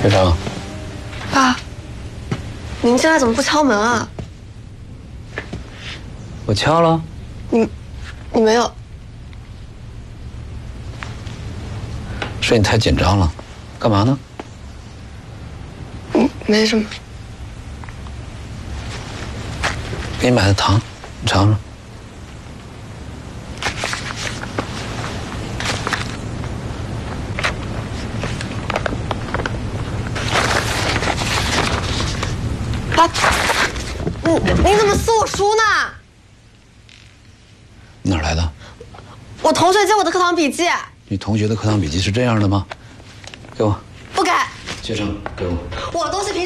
学长， 爸，您进来怎么不敲门啊？ 我敲了。 你没有？ 是你太紧张了，干嘛呢？ 没什么。 给你买的糖，你尝尝。 爸，你怎么撕我书呢？ 哪儿来的？ 我同学借我的课堂笔记。 你同学的课堂笔记是这样的吗？给我。 不给。 学生，给我。 我东西凭